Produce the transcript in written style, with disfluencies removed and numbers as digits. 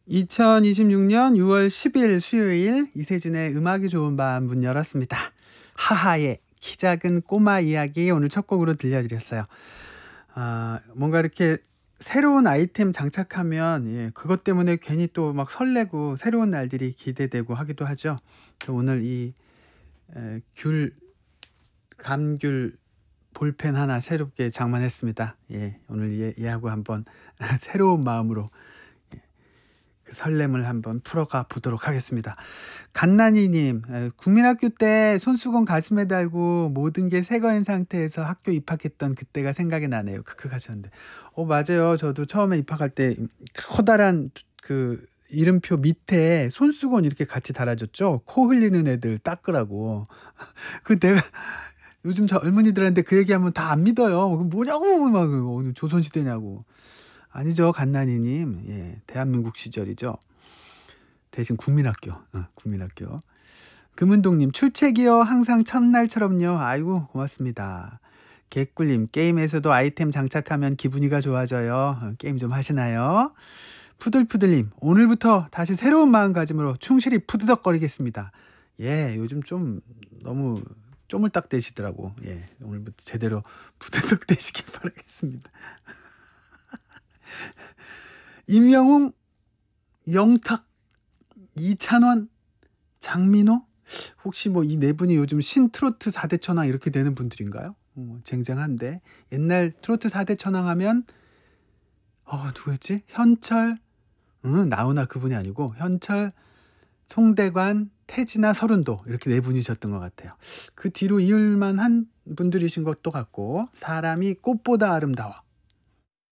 2026년 6월 10일 수요일 이세준의 음악이 좋은 밤 문 열었습니다. 하하의 키 작은 꼬마 이야기 오늘 첫 곡으로 들려드렸어요. 뭔가 이렇게 새로운 아이템 장착하면 그것 때문에 괜히 또 막 설레고 새로운 날들이 기대되고 하기도 하죠. 오늘 이 감귤 볼펜 하나 새롭게 장만했습니다. 오늘 얘하고 한번 새로운 마음으로 그 설렘을 한번 풀어가 보도록 하겠습니다. 갓난이님, 국민학교 때 손수건 가슴에 달고 모든 게 새거인 상태에서 학교 입학했던 그때가 생각이 나네요. 크크 하셨는데, 맞아요. 저도 처음에 입학할 때 커다란 그 이름표 밑에 손수건 이렇게 같이 달아줬죠. 코 흘리는 애들 닦으라고. 그 내가 요즘 젊은이들한테 그 얘기하면 다 안 믿어요. 뭐냐고 막 오늘 조선시대냐고. 아니죠, 갓난이님. 대한민국 시절이죠. 대신 국민학교. 국민학교. 금은동님, 출첵이요. 항상 첫날처럼요. 아이고, 고맙습니다. 개꿀님, 게임에서도 아이템 장착하면 기분이가 좋아져요. 게임 좀 하시나요? 푸들푸들님, 오늘부터 다시 새로운 마음가짐으로 충실히 푸드덕거리겠습니다. 요즘 좀 너무 쪼물딱 되시더라고. 오늘부터 제대로 푸드덕 되시길 바라겠습니다. 임영웅, 영탁, 이찬원, 장민호, 혹시 뭐 이 네 분이 요즘 신트로트 4대 천왕 이렇게 되는 분들인가요? 쟁쟁한데. 옛날 트로트 4대 천왕 하면 누구였지? 현철, 나훈아 그분이 아니고 현철, 송대관, 태진아, 서른도 이렇게 네 분이셨던 것 같아요. 그 뒤로 이을만한 분들이신 것도 같고, 사람이 꽃보다 아름다워.